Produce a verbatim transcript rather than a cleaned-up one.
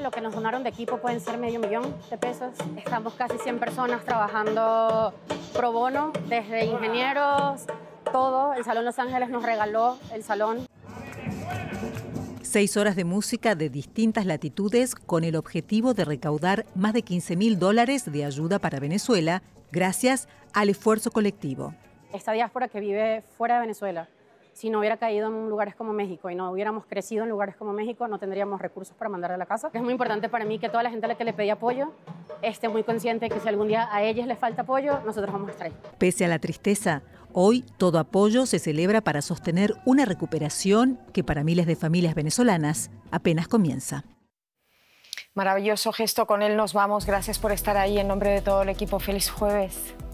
lo que nos donaron de equipo pueden ser medio millón de pesos. Estamos casi cien personas trabajando pro bono, desde ingenieros, todo. El Salón Los Ángeles nos regaló el salón. Seis horas de música de distintas latitudes con el objetivo de recaudar más de quince mil dólares de ayuda para Venezuela, gracias al esfuerzo colectivo. Esta diáspora que vive fuera de Venezuela, si no hubiera caído en lugares como México y no hubiéramos crecido en lugares como México, no tendríamos recursos para mandar de la casa. Es muy importante para mí que toda la gente a la que le pedí apoyo esté muy consciente de que si algún día a ellos les falta apoyo, nosotros vamos a estar ahí. Pese a la tristeza, hoy todo apoyo se celebra para sostener una recuperación que para miles de familias venezolanas apenas comienza. Maravilloso gesto, con él nos vamos. Gracias por estar ahí. En nombre de todo el equipo, feliz jueves.